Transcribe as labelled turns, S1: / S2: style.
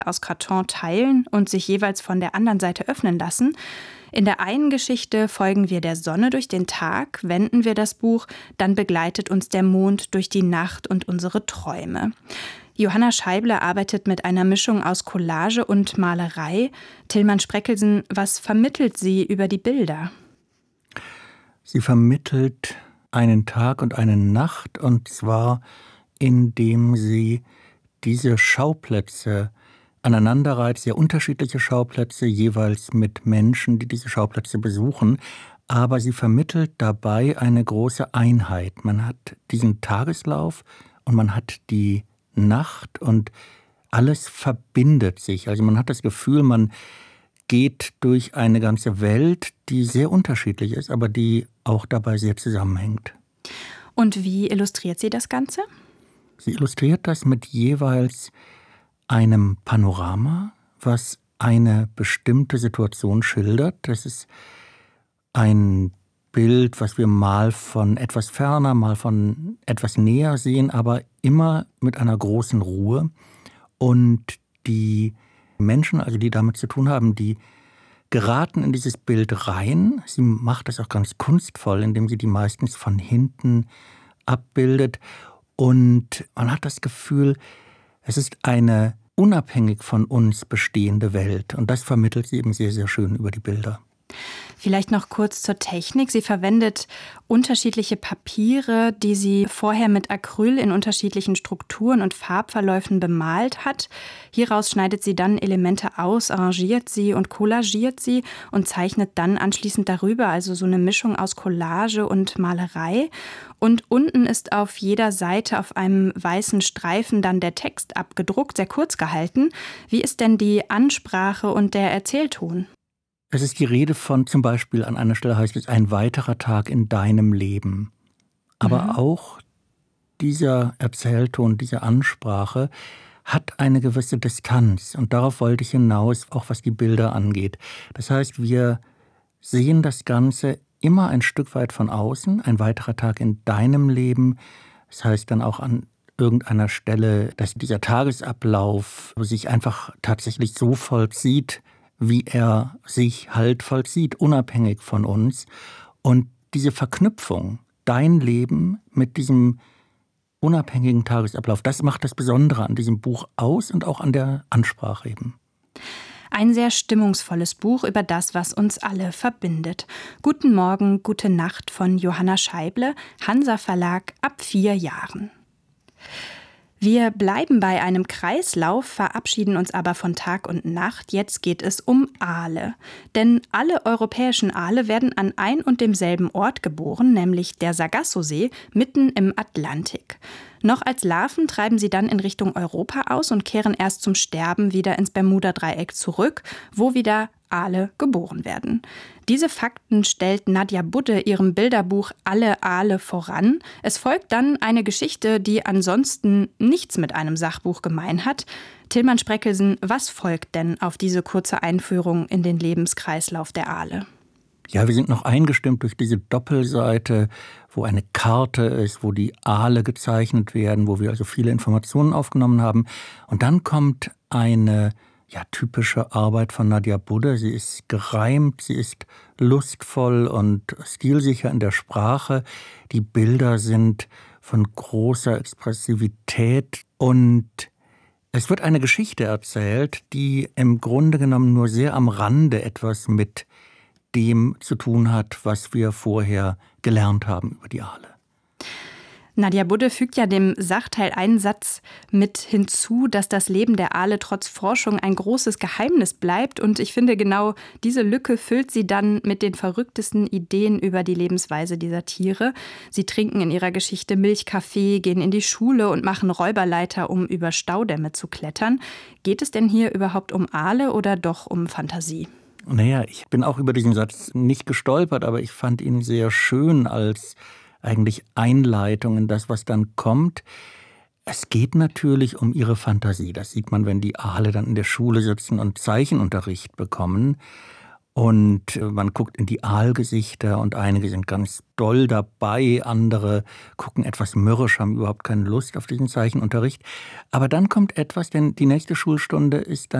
S1: aus Karton teilen und sich jeweils von der anderen Seite öffnen lassen. In der einen Geschichte folgen wir der Sonne durch den Tag, wenden wir das Buch, dann begleitet uns der Mond durch die Nacht und unsere Träume. Johanna Scheible arbeitet mit einer Mischung aus Collage und Malerei. Tilman Spreckelsen, was vermittelt sie über die Bilder?
S2: Sie vermittelt einen Tag und eine Nacht, und zwar indem sie diese Schauplätze aneinanderreiht, sehr unterschiedliche Schauplätze, jeweils mit Menschen, die diese Schauplätze besuchen. Aber sie vermittelt dabei eine große Einheit. Man hat diesen Tageslauf und man hat die Nacht und alles verbindet sich. Also man hat das Gefühl, man geht durch eine ganze Welt, die sehr unterschiedlich ist, aber die auch dabei sehr zusammenhängt.
S1: Und wie illustriert sie das Ganze?
S2: Sie illustriert das mit jeweils einem Panorama, was eine bestimmte Situation schildert. Das ist ein Bild, was wir mal von etwas ferner, mal von etwas näher sehen, aber immer mit einer großen Ruhe. Und die Menschen, also die damit zu tun haben, die geraten in dieses Bild rein. Sie macht das auch ganz kunstvoll, indem sie die meistens von hinten abbildet. Und man hat das Gefühl, es ist eine unabhängig von uns bestehende Welt. Und das vermittelt sie eben sehr, sehr schön über die Bilder.
S1: Vielleicht noch kurz zur Technik. Sie verwendet unterschiedliche Papiere, die sie vorher mit Acryl in unterschiedlichen Strukturen und Farbverläufen bemalt hat. Hieraus schneidet sie dann Elemente aus, arrangiert sie und collagiert sie und zeichnet dann anschließend darüber, also so eine Mischung aus Collage und Malerei. Und unten ist auf jeder Seite auf einem weißen Streifen dann der Text abgedruckt, sehr kurz gehalten. Wie ist denn die Ansprache und der Erzählton?
S2: Es ist die Rede von, zum Beispiel an einer Stelle heißt es, ein weiterer Tag in deinem Leben. Aber auch dieser Erzählton, diese Ansprache hat eine gewisse Distanz. Und darauf wollte ich hinaus, auch was die Bilder angeht. Das heißt, wir sehen das Ganze immer ein Stück weit von außen, ein weiterer Tag in deinem Leben. Das heißt dann auch an irgendeiner Stelle, dass dieser Tagesablauf sich einfach tatsächlich so vollzieht, wie er sich halt vollzieht, unabhängig von uns. Und diese Verknüpfung, dein Leben mit diesem unabhängigen Tagesablauf, das macht das Besondere an diesem Buch aus und auch an der Ansprache eben.
S1: Ein sehr stimmungsvolles Buch über das, was uns alle verbindet. Guten Morgen, gute Nacht von Johanna Scheible, Hansa Verlag, ab 4 Jahren. Wir bleiben bei einem Kreislauf, verabschieden uns aber von Tag und Nacht. Jetzt geht es um Aale. Denn alle europäischen Aale werden an ein und demselben Ort geboren, nämlich der Sargassosee, mitten im Atlantik. Noch als Larven treiben sie dann in Richtung Europa aus und kehren erst zum Sterben wieder ins Bermuda-Dreieck zurück, wo wieder Aale geboren werden. Diese Fakten stellt Nadja Budde ihrem Bilderbuch Alle Aale voran. Es folgt dann eine Geschichte, die ansonsten nichts mit einem Sachbuch gemein hat. Tilman Spreckelsen, was folgt denn auf diese kurze Einführung in den Lebenskreislauf der Aale?
S2: Ja, wir sind noch eingestimmt durch diese Doppelseite, wo eine Karte ist, wo die Aale gezeichnet werden, wo wir also viele Informationen aufgenommen haben. Und dann kommt eine typische Arbeit von Nadja Budde. Sie ist gereimt, sie ist lustvoll und stilsicher in der Sprache. Die Bilder sind von großer Expressivität und es wird eine Geschichte erzählt, die im Grunde genommen nur sehr am Rande etwas mit dem zu tun hat, was wir vorher gelernt haben über die Aale.
S1: Nadja Budde fügt ja dem Sachteil einen Satz mit hinzu, dass das Leben der Aale trotz Forschung ein großes Geheimnis bleibt. Und ich finde, genau diese Lücke füllt sie dann mit den verrücktesten Ideen über die Lebensweise dieser Tiere. Sie trinken in ihrer Geschichte Milchkaffee, gehen in die Schule und machen Räuberleiter, um über Staudämme zu klettern. Geht es denn hier überhaupt um Aale oder doch um Fantasie?
S2: Naja, ich bin auch über diesen Satz nicht gestolpert, aber ich fand ihn sehr schön als eigentlich Einleitung in das, was dann kommt. Es geht natürlich um ihre Fantasie. Das sieht man, wenn die Aale dann in der Schule sitzen und Zeichenunterricht bekommen. Und man guckt in die Aalgesichter und einige sind ganz doll dabei, andere gucken etwas mürrisch, haben überhaupt keine Lust auf diesen Zeichenunterricht. Aber dann kommt etwas, denn die nächste Schulstunde ist dann